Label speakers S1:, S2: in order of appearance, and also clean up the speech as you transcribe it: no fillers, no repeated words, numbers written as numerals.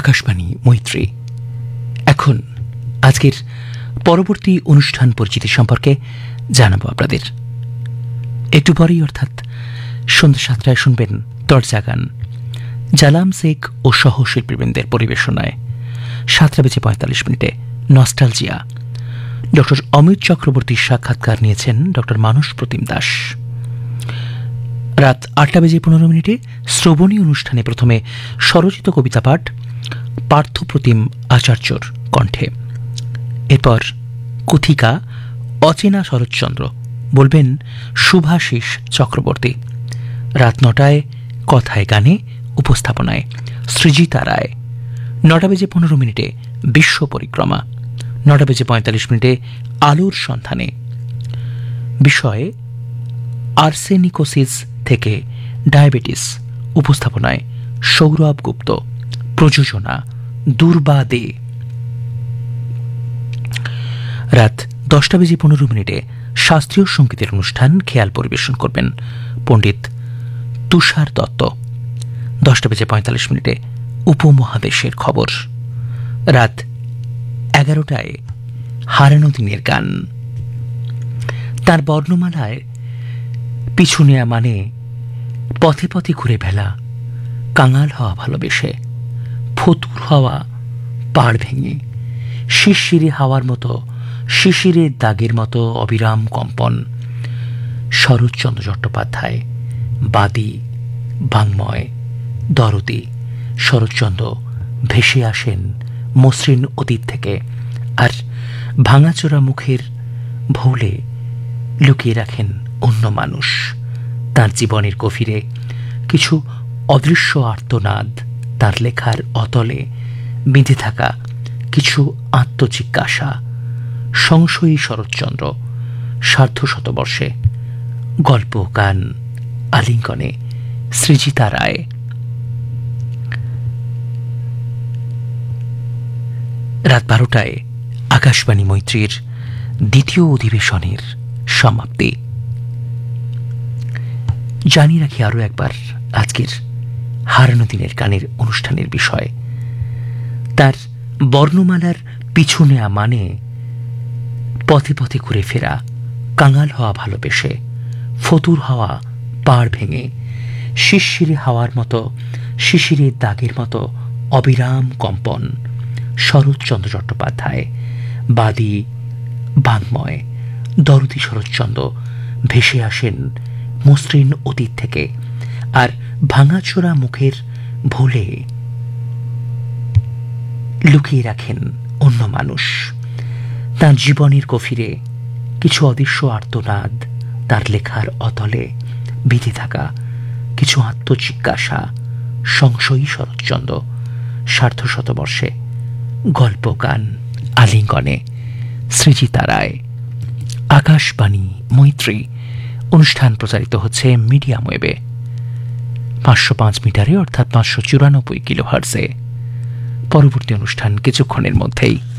S1: আকাশবাণী মৈত্রী। এখন আজকের পরবর্তী অনুষ্ঠান পরিচিতি সম্পর্কে জানাবো আপনাদের। একটু পরেই অর্থাৎ সন্ধ্যা 7টায় শুনবেন দরজা গান, জালাম শেখ ও সহশিল্পীবৃন্দের পরিবেশনায়। 7:45 নস্টালজিয়া, ডক্টর অমিত চক্রবর্তীর সাক্ষাৎকার নিয়েছেন ডক্টর মানস প্রতিম দাস। রাত 8:15 শ্রবণী অনুষ্ঠানে প্রথমে স্বরচিত কবিতা পাঠ পার্থপ্রতিম আচার্যর কণ্ঠে। এরপর কথিকা অচেনা শরৎচন্দ্র বলবেন শুভাশিস চক্রবর্তী। রাত 9টায় কথায় গানে উপস্থাপনায় সৃজিতা রায়। 9:15 বিশ্ব পরিক্রমা। 9:45 আলোর সন্ধানে, বিষয়ে আর্সেনিকোসিস থেকে ডায়াবেটিস, উপস্থাপনায় সৌরভ গুপ্ত। প্রযোজনা দুর্বা দে। রাত 10:15 শাস্ত্রীয় সঙ্গীতের অনুষ্ঠান খেয়াল পরিবেশন করবেন পণ্ডিত তুষার দত্ত। 10:45 উপমহাদেশের খবর। রাত 11টায় হারানো দিনের গান। তার বর্ণমালায় পিছু নেয়া মানে পথে পথে ঘুরে ফেলা, কাঙাল হওয়া ভালোবেসে, ফতুর হওয়া পাড় ভেঙে, শিশিরে হাওয়ার মতো, শিশিরের দাগের মতো অবিরাম কম্পন। শরৎচন্দ্র চট্টোপাধ্যায়, বাদী, বাংময়, দরদী। শরৎচন্দ্র ভেসে আসেন মসৃণ অতীত থেকে, আর ভাঙাচোরা মুখের ভৌলে লুকিয়ে রাখেন অন্য মানুষ। তার জীবনের গভীরে কিছু অদৃশ্য আর্তনাদ, তার লেখার অতলে বিঁধে থাকা কিছু আত্মজিজ্ঞাসা। সংশয়ী শরৎচন্দ্র, সার্ধশতবর্ষে। গল্প গান আলিঙ্গনে, সৃজিতা রায়। রাত 12টায় আকাশবাণী মৈত্রীর দ্বিতীয় অধিবেশনের সমাপ্তি। জানিয়ে রাখি আরও একবার আজকের হারানো দিনের গানের অনুষ্ঠানের বিষয়। তার বর্ণমালার পিছু নেয়া মানে পথে পথে ঘুরে ফেরা, কাঙাল হওয়া ভালোবেসে, ফতুর হওয়া পাড় ভেঙে, শিশিরে হাওয়ার মতো, শিশিরের দাগের মতো অবিরাম কম্পন। শরৎচন্দ্র চট্টোপাধ্যায়, বাদী, বাংময়, দরদী। শরৎচন্দ্র ভেসে আসেন মসৃণ অতীত থেকে, আর ভাঙাচোরা মুখের ভোলে লুকিয়ে রাখেন অন্য মানুষ। তার জীবনের গভীরে কিছু অদৃশ্য আর্তনাদ, তার লেখার অতলে বিধে থাকা কিছু আত্মজিজ্ঞাসা। সংশয়ী শরৎচন্দ্র, সার্ধশতবর্ষে। গল্প গান আলিঙ্গনে, সৃজিতা রায়। আকাশবাণী মৈত্রী অনুষ্ঠান প্রচারিত হচ্ছে মিডিয়াম ওয়েবে 505 মিটারে, অর্থাৎ 594 কিলোহার্টজে। পরবর্তী অনুষ্ঠান কিছুক্ষণের মধ্যেই।